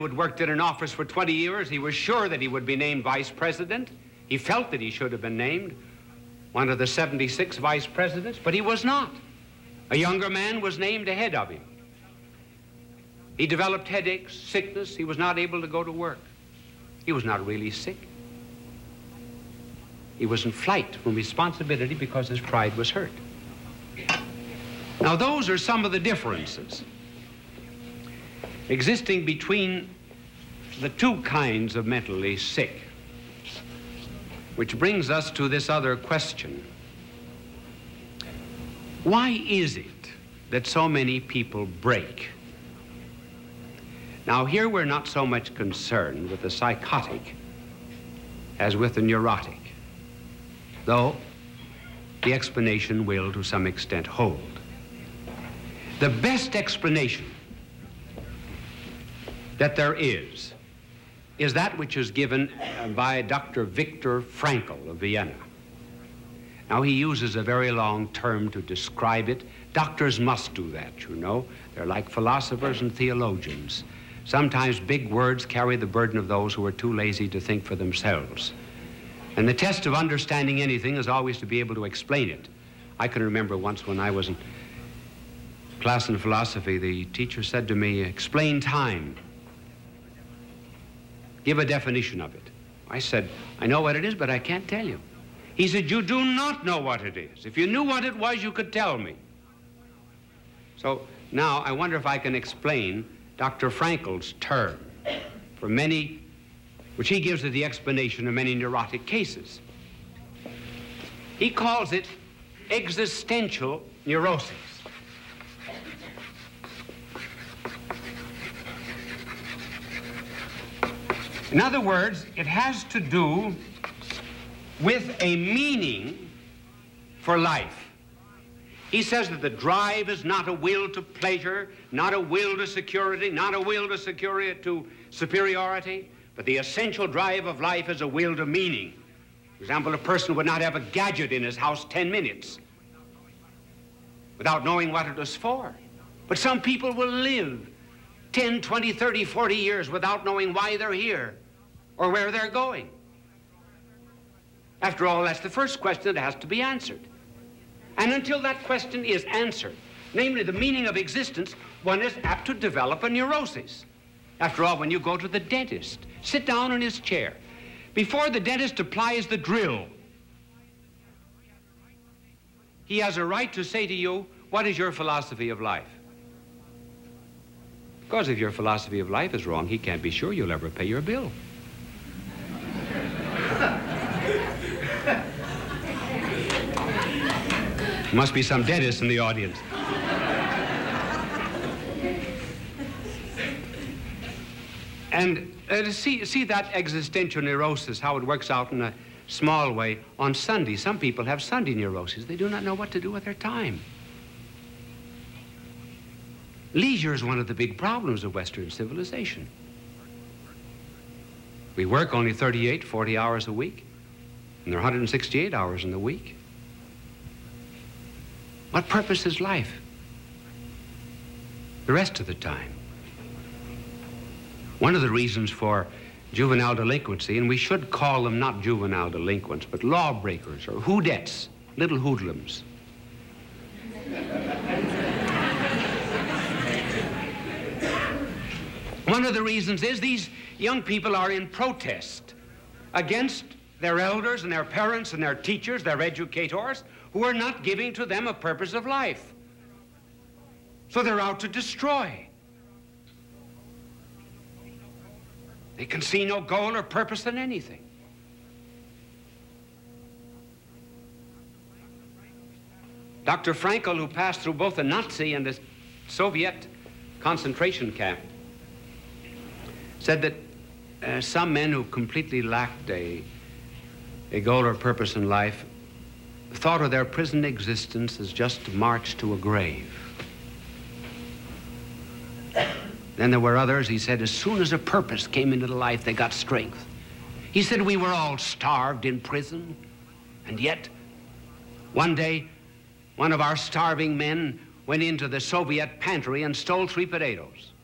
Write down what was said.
who had worked in an office for 20 years. He was sure that he would be named vice president. He felt that he should have been named one of the 76 vice presidents, but he was not. A younger man was named ahead of him. He developed headaches, sickness. He was not able to go to work. He was not really sick. He was in flight from responsibility because his pride was hurt. Now, those are some of the differences existing between the two kinds of mentally sick, which brings us to this other question. Why is it that so many people break? Now, here we're not so much concerned with the psychotic as with the neurotic, though the explanation will, to some extent, hold. The best explanation that there is that which is given by Dr. Viktor Frankl of Vienna. Now, he uses a very long term to describe it. Doctors must do that, you know. They're like philosophers and theologians. Sometimes big words carry the burden of those who are too lazy to think for themselves. And the test of understanding anything is always to be able to explain it. I can remember once when I was in class in philosophy, the teacher said to me, "Explain time. Give a definition of it." I said, "I know what it is, but I can't tell you." He said, "You do not know what it is. If you knew what it was, you could tell me." So now I wonder if I can explain Dr. Frankl's term for many, which he gives as the explanation of many neurotic cases. He calls it existential neurosis. In other words, it has to do with a meaning for life. He says that the drive is not a will to pleasure, not a will to security, not a will to superiority, but the essential drive of life is a will to meaning. For example, a person would not have a gadget in his house 10 minutes without knowing what it was for. But some people will live 10, 20, 30, 40 years without knowing why they're here or where they're going. After all, that's the first question that has to be answered. And until that question is answered, namely the meaning of existence, one is apt to develop a neurosis. After all, when you go to the dentist, sit down in his chair. Before the dentist applies the drill, he has a right to say to you, "What is your philosophy of life?" Because if your philosophy of life is wrong, he can't be sure you'll ever pay your bill. Must be some dentist in the audience. And to see that existential neurosis, how it works out in a small way on Sunday. Some people have Sunday neuroses. They do not know what to do with their time. Leisure is one of the big problems of Western civilization. We work only 38, 40 hours a week, and there are 168 hours in the week. What purpose is life the rest of the time? One of the reasons for juvenile delinquency, and we should call them not juvenile delinquents, but lawbreakers or hoodettes, little hoodlums. One of the reasons is these young people are in protest against their elders and their parents and their teachers, their educators, who are not giving to them a purpose of life. So they're out to destroy. They can see no goal or purpose in anything. Dr. Frankl, who passed through both the Nazi and the Soviet concentration camp, said that some men who completely lacked a goal or purpose in life thought of their prison existence as just to march to a grave. Then there were others, he said, as soon as a purpose came into the life, they got strength. He said, we were all starved in prison, and yet one day one of our starving men went into the Soviet pantry and stole 3 potatoes.